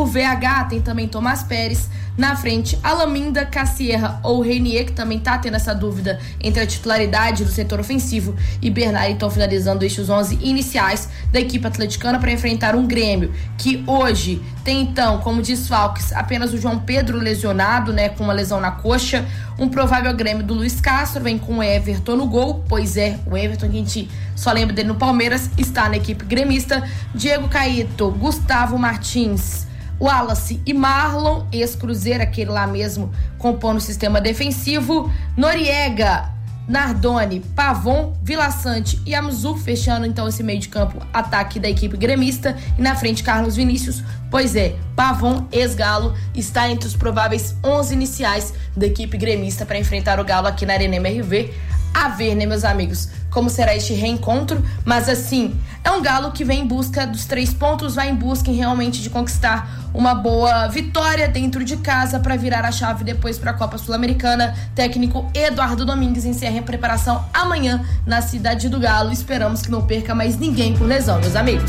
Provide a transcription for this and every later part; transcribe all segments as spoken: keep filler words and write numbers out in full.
O V H tem também Tomás Pérez. Na frente, Alaminda, Cassierra ou Reinier, que também tá tendo essa dúvida entre a titularidade do setor ofensivo, e Bernard estão finalizando estes onze iniciais da equipe atleticana para enfrentar um Grêmio que hoje tem então como desfalques apenas o João Pedro lesionado, né, com uma lesão na coxa. Um provável Grêmio do Luiz Castro vem com o Everton no gol, pois é, o Everton que a gente só lembra dele no Palmeiras está na equipe gremista. Diego Caíto, Gustavo Martins, Wallace e Marlon, ex-Cruzeiro, aquele lá mesmo, compondo o sistema defensivo. Noriega, Nardoni, Pavon, Vila Sante e Amzu, fechando então esse meio de campo, ataque da equipe gremista. E na frente, Carlos Vinícius, pois é, Pavon, ex-Galo, está entre os prováveis onze iniciais da equipe gremista para enfrentar o Galo aqui na Arena M R V. A ver, né, meus amigos, como será este reencontro, mas assim, é um Galo que vem em busca dos três pontos, vai em busca em realmente de conquistar uma boa vitória dentro de casa para virar a chave depois para a Copa Sul-Americana. Técnico Eduardo Domingues encerra a preparação amanhã na cidade do Galo. Esperamos que não perca mais ninguém por lesão, meus amigos.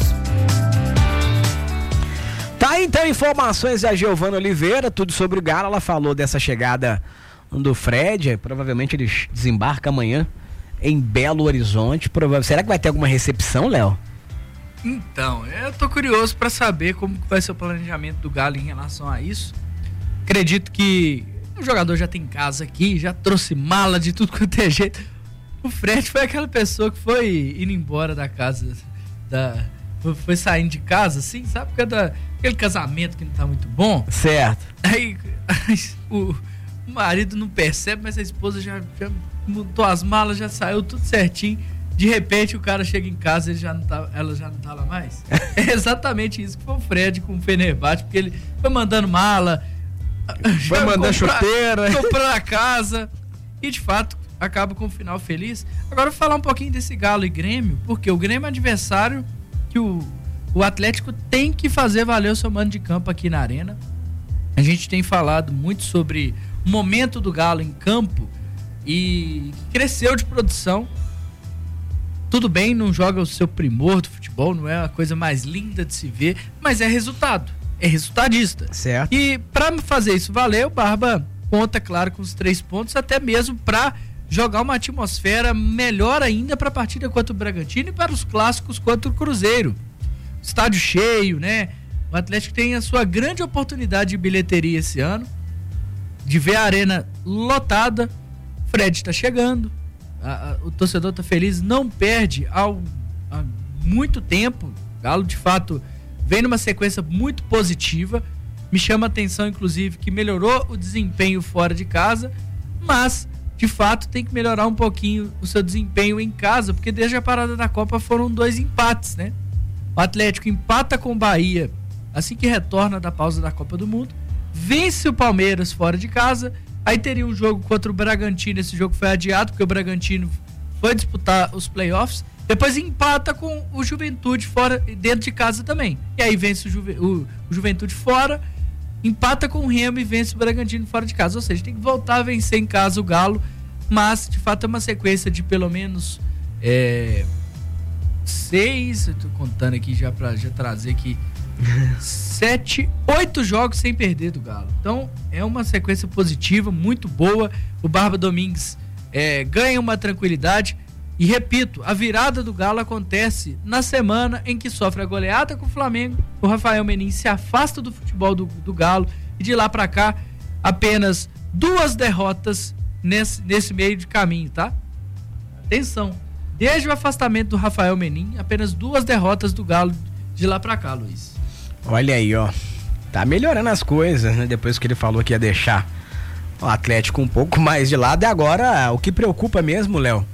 Tá, então, informações da Giovana Oliveira, tudo sobre o Galo. Ela falou dessa chegada do Fred, provavelmente ele desembarca amanhã em Belo Horizonte. Prova- Será que vai ter alguma recepção, Léo? Então, eu tô curioso para saber como vai ser o planejamento do Galo em relação a isso. Acredito que o jogador já tem casa aqui, já trouxe mala de tudo quanto é jeito. O Fred foi aquela pessoa que foi indo embora da casa, da, foi saindo de casa, assim, sabe? Porque da, aquele casamento que não tá muito bom. Certo. Aí o, o marido não percebe, mas a esposa já, já montou as malas, já saiu tudo certinho. De repente o cara chega em casa e ele já não tá, ela já não tá lá mais. É exatamente isso que foi o Fred com o Fenerbahçe, porque ele foi mandando mala, foi mandando chuteira, comprando a casa e de fato acaba com um final feliz. Agora eu vou falar um pouquinho desse Galo e Grêmio, porque o Grêmio é adversário que o, o Atlético tem que fazer valer o seu mando de campo aqui na Arena. A gente tem falado muito sobre o momento do Galo em campo e cresceu de produção. Tudo bem, não joga o seu primor do futebol, não é a coisa mais linda de se ver, mas é resultado, é resultadista. Certo. E para fazer isso valer, o Barba conta, claro, com os três pontos, até mesmo para jogar uma atmosfera melhor ainda para a partida contra o Bragantino e para os clássicos contra o Cruzeiro. Estádio cheio, né? O Atlético tem a sua grande oportunidade de bilheteria esse ano, de ver a arena lotada. Fred está chegando. A, a, o torcedor tá feliz, não perde ao, há muito tempo. O Galo de fato vem numa sequência muito positiva. Me chama a atenção inclusive que melhorou o desempenho fora de casa, mas de fato tem que melhorar um pouquinho o seu desempenho em casa, porque desde a parada da Copa foram dois empates, né? O Atlético empata com o Bahia assim que retorna da pausa da Copa do Mundo, vence o Palmeiras fora de casa. Aí teria um jogo contra o Bragantino, esse jogo foi adiado porque o Bragantino foi disputar os playoffs, depois empata com o Juventude fora, dentro de casa também, e aí vence o, Juve, o, o Juventude fora, empata com o Remo e vence o Bragantino fora de casa, ou seja, tem que voltar a vencer em casa o Galo, mas de fato é uma sequência de pelo menos é, seis, eu tô contando aqui já para já trazer aqui, sete, oito jogos sem perder do Galo. Então é uma sequência positiva, muito boa. O Barba Domingues é, ganha uma tranquilidade. E repito, a virada do Galo acontece na semana em que sofre a goleada com o Flamengo. O Rafael Menin se afasta do futebol do, do Galo e de lá pra cá apenas duas derrotas nesse, nesse meio de caminho, tá? Atenção, desde o afastamento do Rafael Menin, apenas duas derrotas do Galo de lá pra cá, Luiz. Olha aí, ó. Tá melhorando as coisas, né? Depois que ele falou que ia deixar o Atlético um pouco mais de lado. E agora, o que preocupa mesmo, Léo,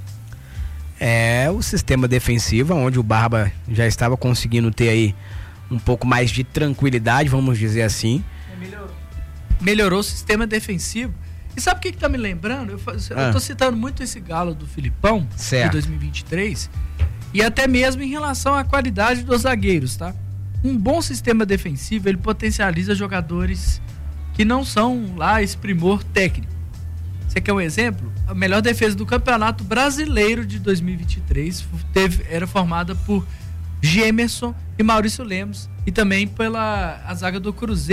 é o sistema defensivo, onde o Barba já estava conseguindo ter aí um pouco mais de tranquilidade, vamos dizer assim. Melhorou, melhorou o sistema defensivo. E sabe o que que tá me lembrando? Eu, eu ah. tô citando muito esse Galo do Filipão, certo, de dois mil e vinte e três, e até mesmo em relação à qualidade dos zagueiros, tá? Um bom sistema defensivo, ele potencializa jogadores que não são lá esse primor técnico. Você quer um exemplo? A melhor defesa do Campeonato Brasileiro de dois mil e vinte e três teve, era formada por Gemerson e Maurício Lemos, e também pela a zaga do Cruzeiro.